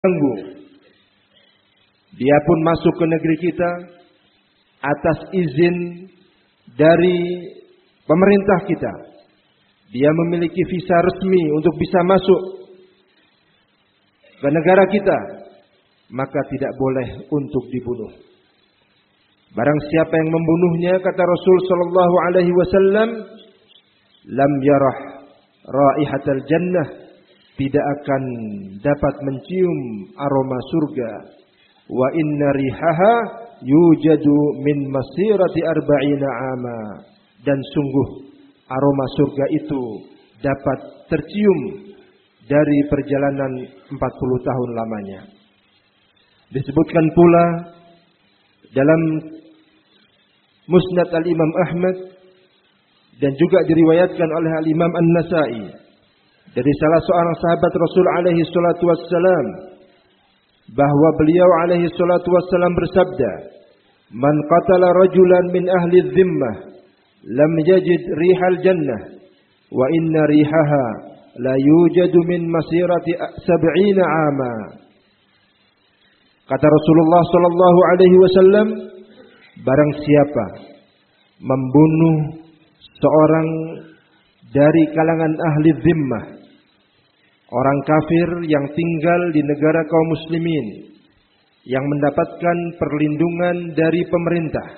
ganggu. Dia pun masuk ke negeri kita atas izin dari pemerintah kita. Dia memiliki visa resmi untuk bisa masuk ke negara kita, maka tidak boleh untuk dibunuh. Barang siapa yang membunuhnya, kata Rasul sallallahu alaihi wasallam, lam yarah raihatal jannah, tidak akan dapat mencium aroma surga. Wa inna rihaha yujadu min masirati arba'ina ama, dan sungguh aroma surga itu dapat tercium dari perjalanan 40 tahun lamanya. Disebutkan pula dalam Musnad Al-Imam Ahmad dan juga diriwayatkan oleh Al-Imam An-Nasa'i dari salah seorang sahabat Rasul alaihi salatu wassalam, bahwa beliau alaihi salatu wassalam bersabda, "Man qatala rajulan min ahli dhimmah lam yajid rihal jannah wa inna rihaha la yujadu min masirati 70 ama." Kata Rasulullah sallallahu alaihi wasallam, barang siapa membunuh seorang dari kalangan ahli dhimmah, orang kafir yang tinggal di negara kaum muslimin, yang mendapatkan perlindungan dari pemerintah,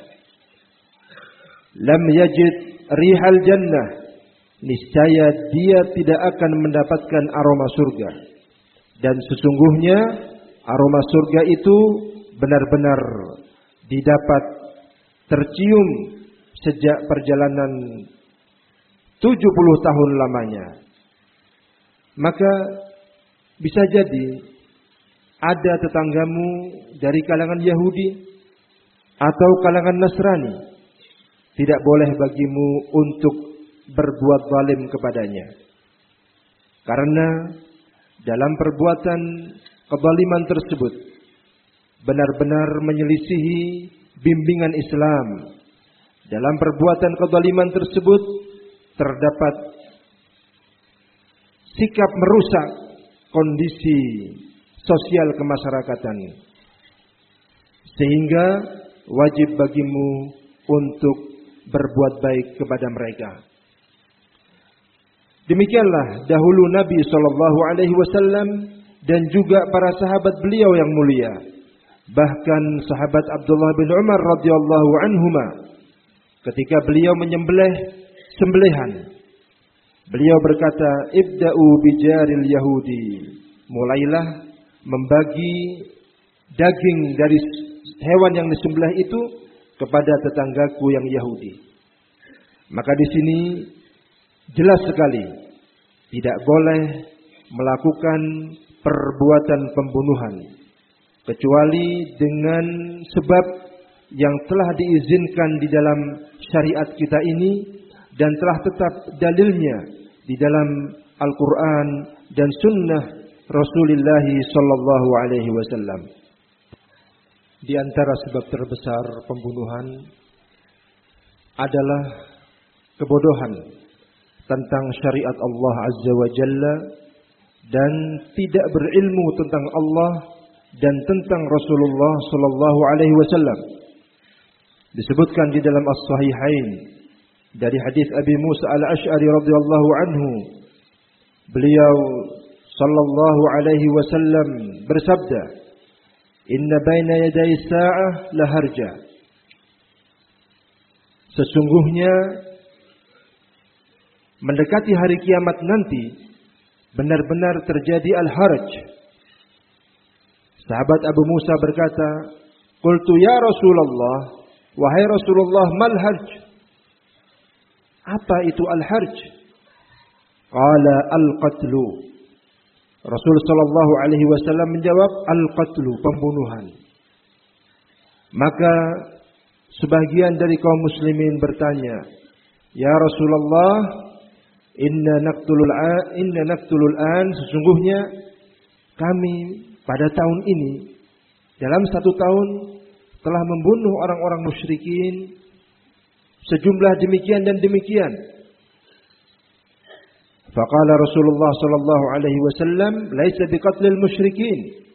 lam yajid rihal jannah, niscaya dia tidak akan mendapatkan aroma surga. Dan sesungguhnya aroma surga itu benar-benar didapat tercium sejak perjalanan 70 tahun lamanya. Maka bisa jadi ada tetanggamu dari kalangan Yahudi atau kalangan Nasrani, tidak boleh bagimu untuk berbuat zalim kepadanya. Karena dalam perbuatan kezaliman tersebut benar-benar menyelisihi bimbingan Islam. Dalam perbuatan kezaliman tersebut terdapat sikap merusak kondisi sosial kemasyarakatan, sehingga wajib bagimu untuk berbuat baik kepada mereka. Demikianlah dahulu Nabi sallallahu alaihi wasallam dan juga para sahabat beliau yang mulia. Bahkan sahabat Abdullah bin Umar radhiyallahu anhuma, ketika beliau menyembelih sembelihan, beliau berkata, "Ibda'u bijaril Yahudi." Mulailah membagi daging dari hewan yang disembelih itu kepada tetanggaku yang Yahudi. Maka di sini jelas sekali tidak boleh melakukan perbuatan pembunuhan kecuali dengan sebab yang telah diizinkan di dalam syariat kita ini dan telah tetap dalilnya di dalam Al-Quran dan Sunnah Rasulullah sallallahu alaihi wasallam. Di antara sebab terbesar pembunuhan adalah kebodohan tentang syariat Allah Azza wa Jalla dan tidak berilmu tentang Allah dan tentang Rasulullah sallallahu alaihi wasallam. Disebutkan di dalam As-Sahihain dari hadis Abi Musa Al-Asy'ari radhiyallahu anhu, beliau sallallahu alaihi wasallam bersabda, "Inna baina yaday sa'ah laharja." Sesungguhnya mendekati hari kiamat nanti benar-benar terjadi al-harj. Sahabat Abu Musa berkata, "Qultu ya Rasulullah, wahai Rasulullah, mal harj?" Apa itu al-harj? Qala al-qatlu. Rasul sallallahu alaihi wasallam menjawab, al-qatlu, pembunuhan. Maka sebagian dari kaum muslimin bertanya, "Ya Rasulullah, inna naqtulul an, sesungguhnya kami pada tahun ini dalam 1 tahun telah membunuh orang-orang musyrikin sejumlah demikian dan demikian." Faqala Rasulullah sallallahu alaihi wasallam, "Laisa biqatlil musyrikin."